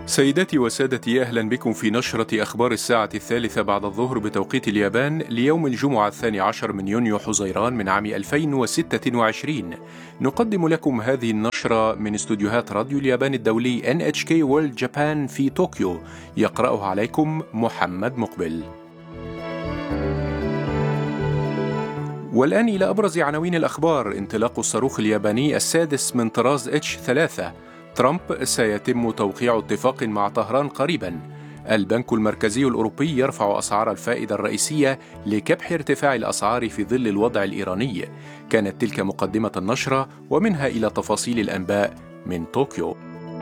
سيداتي وسادتي، أهلا بكم في نشرة أخبار الساعة 3 بعد الظهر بتوقيت اليابان ليوم الجمعة 12 من يونيو حزيران من عام 2026. نقدم لكم هذه النشرة من استوديوهات راديو اليابان الدولي NHK World Japan في طوكيو. يقرأها عليكم محمد مقبل. والآن إلى أبرز عناوين الأخبار. انطلاق الصاروخ الياباني السادس من طراز H3. ترامب: سيتم توقيع اتفاق مع طهران قريبا. البنك المركزي الأوروبي يرفع أسعار الفائدة الرئيسية لكبح ارتفاع الأسعار في ظل الوضع الإيراني. كانت تلك مقدمة النشرة، ومنها إلى تفاصيل الأنباء من طوكيو.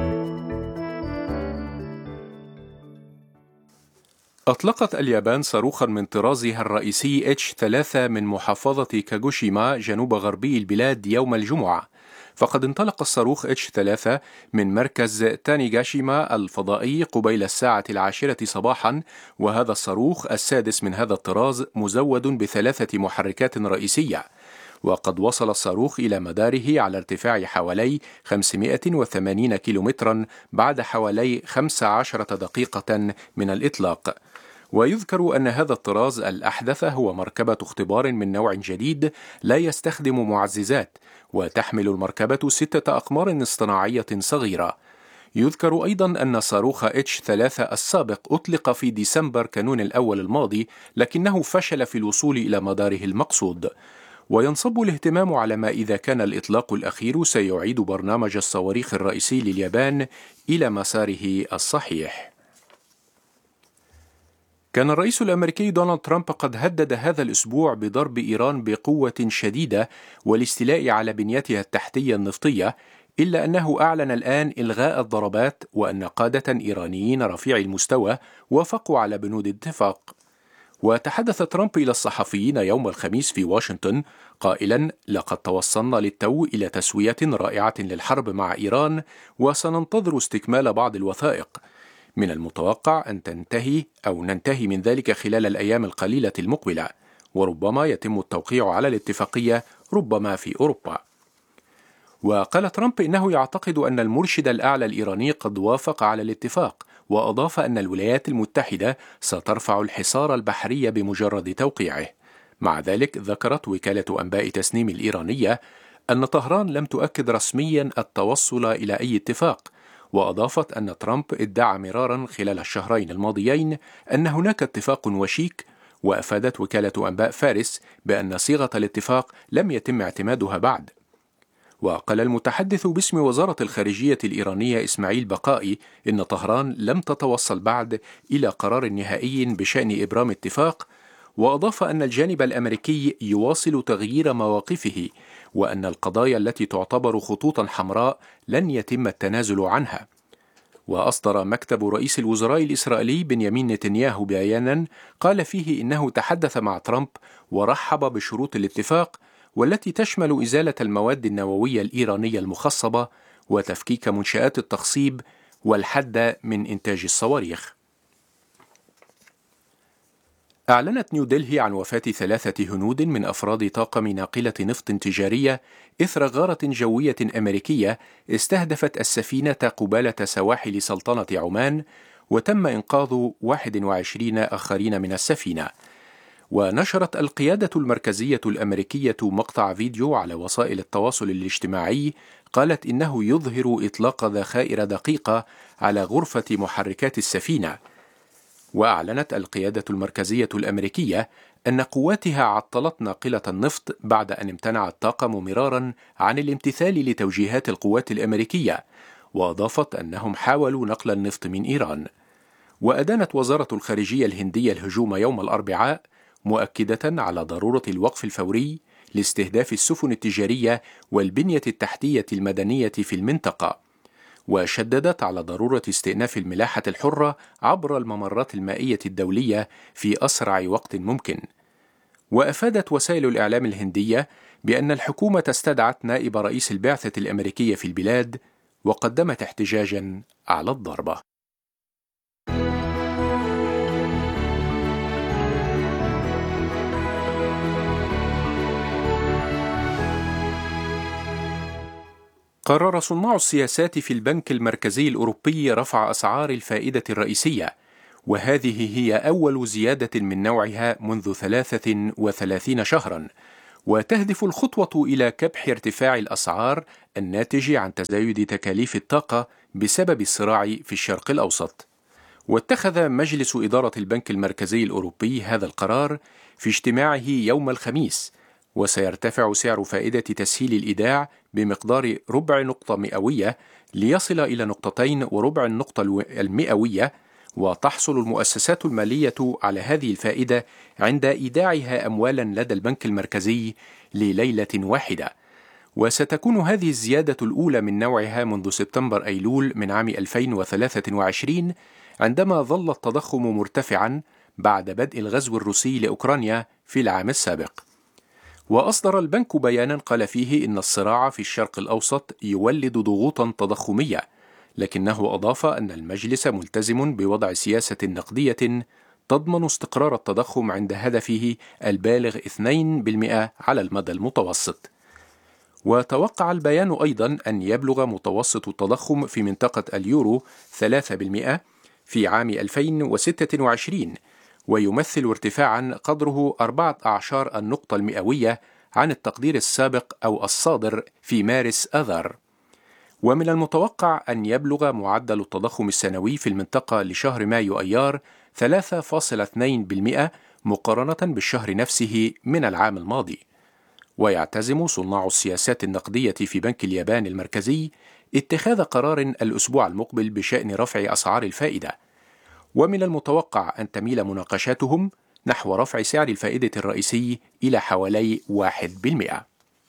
أطلقت اليابان صاروخا من طرازها الرئيسي H3 من محافظة كاغوشيما جنوب غربي البلاد يوم الجمعة. فقد انطلق الصاروخ H3 من مركز تانيغاشيما الفضائي قبيل الساعة 10 صباحا، وهذا الصاروخ السادس من هذا الطراز مزود ب3 محركات رئيسية. وقد وصل الصاروخ إلى مداره على ارتفاع حوالي 580 كيلومترا بعد حوالي 15 دقيقة من الإطلاق. ويذكر أن هذا الطراز الأحدث هو مركبة اختبار من نوع جديد لا يستخدم معززات، وتحمل المركبة 6 أقمار اصطناعية صغيرة. يذكر أيضا أن صاروخ H3 السابق أطلق في ديسمبر كانون الأول الماضي، لكنه فشل في الوصول إلى مداره المقصود. وينصب الاهتمام على ما إذا كان الإطلاق الأخير سيعيد برنامج الصواريخ الرئيسي لليابان إلى مساره الصحيح. كان الرئيس الأمريكي دونالد ترامب قد هدد هذا الأسبوع بضرب إيران بقوة شديدة والاستيلاء على بنيتها التحتية النفطية، إلا أنه أعلن الآن إلغاء الضربات، وأن قادة إيرانيين رفيعي المستوى وافقوا على بنود الاتفاق. وتحدث ترامب إلى الصحفيين يوم الخميس في واشنطن قائلا: لقد توصلنا للتو إلى تسوية رائعة للحرب مع إيران، وسننتظر استكمال بعض الوثائق. من المتوقع أن ننتهي من ذلك خلال الأيام القليلة المقبلة، وربما يتم التوقيع على الاتفاقية ربما في أوروبا. وقال ترامب إنه يعتقد أن المرشد الأعلى الإيراني قد وافق على الاتفاق، وأضاف أن الولايات المتحدة سترفع الحصار البحري بمجرد توقيعه. مع ذلك ذكرت وكالة أنباء تسنيم الإيرانية أن طهران لم تؤكد رسميا التوصل إلى أي اتفاق، وأضافت أن ترامب ادعى مرارا خلال الشهرين الماضيين أن هناك اتفاق وشيك. وأفادت وكالة أنباء فارس بأن صيغة الاتفاق لم يتم اعتمادها بعد. وقال المتحدث باسم وزارة الخارجية الإيرانية إسماعيل بقائي إن طهران لم تتوصل بعد إلى قرار نهائي بشأن إبرام اتفاق، وأضاف أن الجانب الأمريكي يواصل تغيير مواقفه، وأن القضايا التي تعتبر خطوطا حمراء لن يتم التنازل عنها. وأصدر مكتب رئيس الوزراء الإسرائيلي بنيامين نتنياهو بيانا قال فيه إنه تحدث مع ترامب ورحب بشروط الاتفاق، والتي تشمل إزالة المواد النووية الإيرانية المخصبة وتفكيك منشآت التخصيب والحد من إنتاج الصواريخ. أعلنت نيودلهي عن وفاة 3 هنود من أفراد طاقم ناقلة نفط تجارية إثر غارة جوية أمريكية استهدفت السفينة قبالة سواحل سلطنة عمان، وتم إنقاذ 21 آخرين من السفينة. ونشرت القيادة المركزية الأمريكية مقطع فيديو على وسائل التواصل الاجتماعي قالت إنه يظهر إطلاق ذخائر دقيقة على غرفة محركات السفينة. وأعلنت القيادة المركزية الأمريكية أن قواتها عطلت ناقلة النفط بعد أن امتنع الطاقم مرارا عن الامتثال لتوجيهات القوات الأمريكية، وأضافت أنهم حاولوا نقل النفط من إيران. وأدانت وزارة الخارجية الهندية الهجوم يوم الأربعاء، مؤكدة على ضرورة الوقف الفوري لاستهداف السفن التجارية والبنية التحتية المدنية في المنطقة، وشددت على ضرورة استئناف الملاحة الحرة عبر الممرات المائية الدولية في أسرع وقت ممكن. وأفادت وسائل الإعلام الهندية بأن الحكومة استدعت نائب رئيس البعثة الأمريكية في البلاد وقدمت احتجاجا على الضربة. قرر صناع السياسات في البنك المركزي الأوروبي رفع أسعار الفائدة الرئيسية، وهذه هي أول زيادة من نوعها منذ 33 شهرا، وتهدف الخطوة إلى كبح ارتفاع الأسعار الناتج عن تزايد تكاليف الطاقة بسبب الصراع في الشرق الأوسط. واتخذ مجلس إدارة البنك المركزي الأوروبي هذا القرار في اجتماعه يوم الخميس، وسيرتفع سعر فائدة تسهيل الإيداع بمقدار 0.5 نقطة مئوية ليصل إلى 2.25 نقطة المئوية، وتحصل المؤسسات المالية على هذه الفائدة عند إيداعها أموالا لدى البنك المركزي لليلة واحدة. وستكون هذه الزيادة الأولى من نوعها منذ سبتمبر أيلول من عام 2023، عندما ظل التضخم مرتفعا بعد بدء الغزو الروسي لأوكرانيا في العام السابق. وأصدر البنك بيانا قال فيه إن الصراع في الشرق الأوسط يولد ضغوطا تضخمية، لكنه أضاف أن المجلس ملتزم بوضع سياسة نقدية تضمن استقرار التضخم عند هدفه البالغ 2% على المدى المتوسط. وتوقع البيان أيضا أن يبلغ متوسط التضخم في منطقة اليورو 3% في عام 2026، ويمثل ارتفاعا قدره 14 النقطة المئوية عن التقدير السابق أو الصادر في مارس آذار. ومن المتوقع أن يبلغ معدل التضخم السنوي في المنطقة لشهر مايو أيار 3.2% مقارنة بالشهر نفسه من العام الماضي. ويعتزم صناع السياسات النقدية في بنك اليابان المركزي اتخاذ قرار الأسبوع المقبل بشأن رفع أسعار الفائدة، ومن المتوقع أن تميل مناقشاتهم نحو رفع سعر الفائدة الرئيسي إلى حوالي 1%.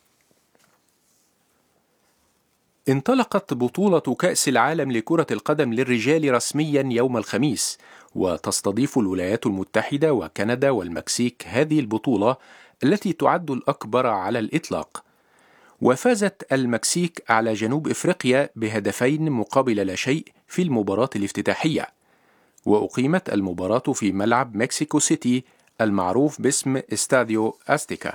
انطلقت بطولة كأس العالم لكرة القدم للرجال رسميا يوم الخميس، وتستضيف الولايات المتحدة وكندا والمكسيك هذه البطولة التي تعد الأكبر على الإطلاق. وفازت المكسيك على جنوب إفريقيا بهدفين مقابل لا شيء في المباراة الافتتاحية، وأقيمت المباراة في ملعب مكسيكو سيتي المعروف باسم استاديو أستيكا.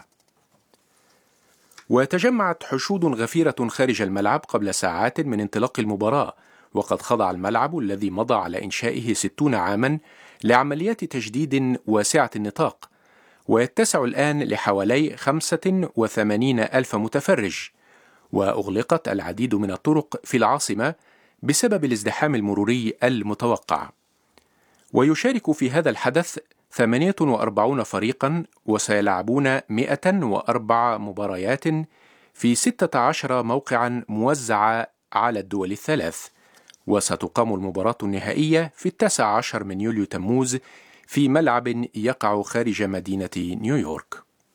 وتجمعت حشود غفيرة خارج الملعب قبل ساعات من انطلاق المباراة، وقد خضع الملعب الذي مضى على إنشائه 60 عاما لعمليات تجديد واسعة النطاق، ويتسع الآن لحوالي 85 ألف متفرج. وأغلقت العديد من الطرق في العاصمة بسبب الازدحام المروري المتوقع. ويشارك في هذا الحدث 48 فريقا، وسيلعبون 104 مباريات في 16 موقعا موزعة على الدول الثلاث. وستقام المباراة النهائية في 19 من يوليو تموز في ملعب يقع خارج مدينة نيويورك.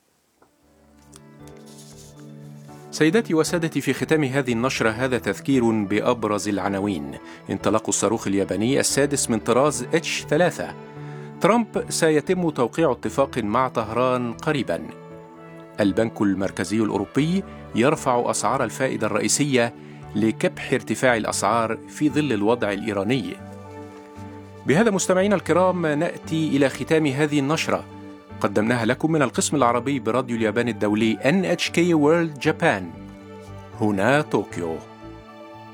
سيداتي وسادتي، في ختام هذه النشرة هذا تذكير بأبرز العناوين. انطلاق الصاروخ الياباني السادس من طراز H3. ترامب سيتم توقيع اتفاق مع طهران قريبا. البنك المركزي الأوروبي يرفع أسعار الفائدة الرئيسية لكبح ارتفاع الأسعار في ظل الوضع الإيراني. بهذا مستمعينا الكرام نأتي إلى ختام هذه النشرة، قدمناها لكم من القسم العربي براديو اليابان الدولي NHK World Japan، هنا طوكيو.